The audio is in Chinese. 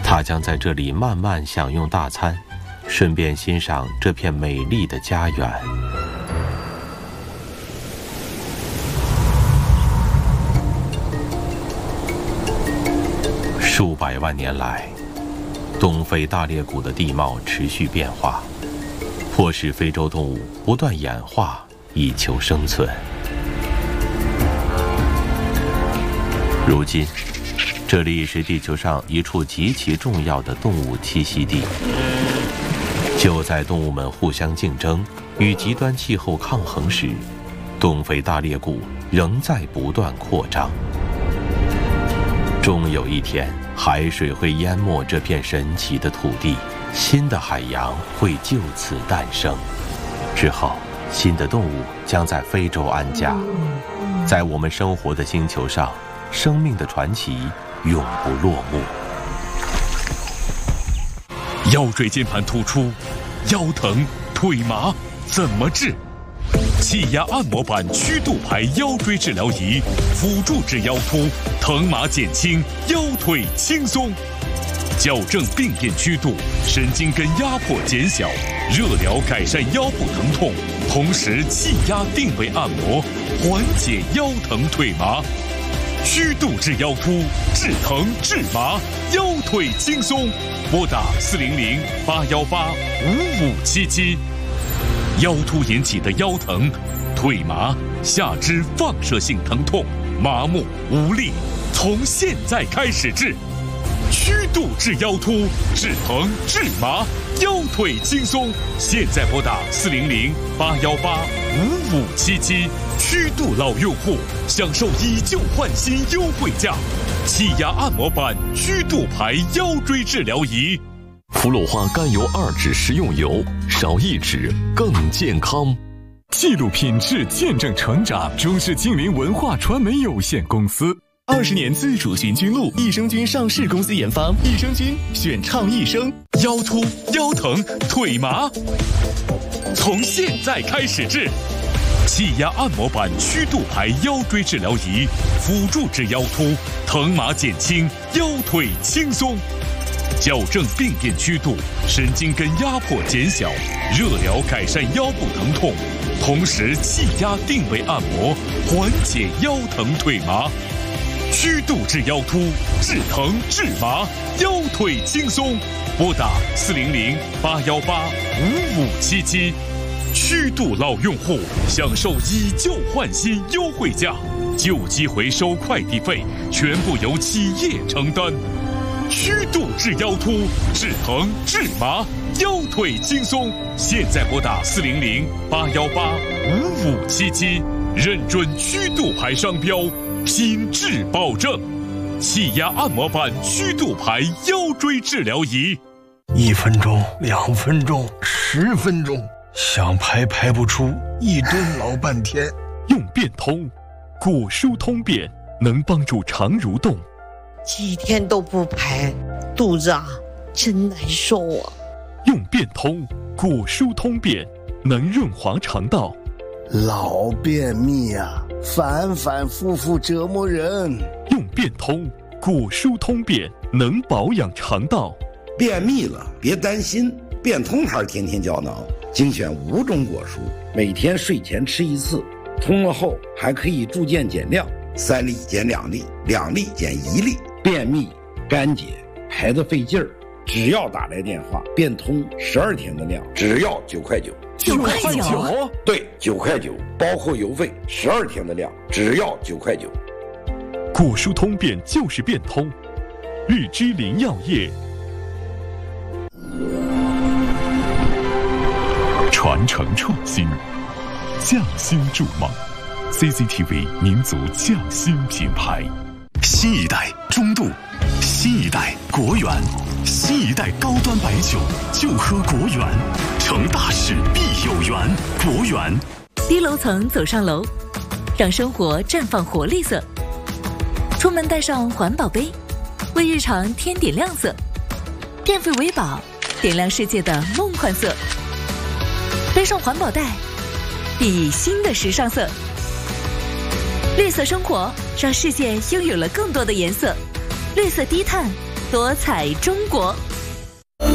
他将在这里慢慢享用大餐，顺便欣赏这片美丽的家园。数百万年来，东非大裂谷的地貌持续变化，迫使非洲动物不断演化以求生存。如今，这里是地球上一处极其重要的动物栖息地。就在动物们互相竞争与极端气候抗衡时，东非大裂谷仍在不断扩张。终有一天，海水会淹没这片神奇的土地，新的海洋会就此诞生。之后，新的动物将在非洲安家。在我们生活的星球上，生命的传奇永不落幕。 腰椎间盘突出、腰疼、腿麻怎么治？气压按摩板曲度排腰椎治疗仪，辅助治腰突，疼麻减轻，腰腿轻松，矫正病变曲度，神经根压迫减小，热疗改善腰部疼痛，同时气压定位按摩，缓解腰疼腿麻。曲度治腰突，治疼治麻，腰腿轻松。拨打400-818-5577。腰突引起的腰疼、腿麻、下肢放射性疼痛、麻木无力，从现在开始治。曲度治腰突，治疼治麻，腰腿轻松。现在拨打400-818-5577。曲度老用户享受以旧换新优惠价，气压按摩板曲度排腰椎治疗仪。 福鲁花甘油2酯食用油，少1酯更健康。 记录品质，见证成长。中视金陵文化传媒有限公司 20年自主寻菌露，益生菌上市公司研发，益生菌选畅益生。 腰突、腰疼、腿麻，从现在开始治。气压按摩板曲度排腰椎治疗仪，辅助治腰突，疼麻减轻，腰腿轻松。矫正病变曲度，神经根压迫减小，热疗改善腰部疼痛，同时气压定位按摩，缓解腰疼腿麻。曲度治腰突，治疼治麻，腰腿轻松。拨打400-818-5577。曲度老用户享受以旧换新优惠价，旧机回收快递费全部由企业承担。曲度治腰突，治疼治麻，腰腿轻松。现在拨打400-818-5577，认准曲度牌商标，品质保证。气压按摩板曲度牌腰椎治疗仪 ，1分钟、2分钟、10分钟，想排排不出，一顿老半天。 用变通，果舒通便能帮助肠蠕动。 几天都不排，肚子真难受啊。 用变通，果舒通便能润滑肠道。 老便秘啊，反反复复折磨人。 用变通，果舒通便能保养肠道。 便秘了别担心，变通牌天天胶囊精选5种果蔬，每天睡前吃1次，通了后还可以逐渐减量，3粒减2粒，2粒减1粒。便秘、干结、排得费劲儿，只要打来电话，变通12天的量，只要9块9。 9块9？ 对，9块9，包括邮费，12天的量，只要9块9。 果蔬通便就是变通，绿芝林药业。传承创新，匠心筑梦 ，CCTV 民族匠心品牌。 新一代中度，新一代国源，新一代高端白酒就喝国源，成大事必有缘，国源。 低楼层走上楼，让生活绽放活力色。出门带上环保杯，为日常添点亮色。电费为宝，点亮世界的梦幻色。背上环保袋，熠熠新的时尚色。绿色生活让世界拥有了更多的颜色。绿色低碳， 多彩中国。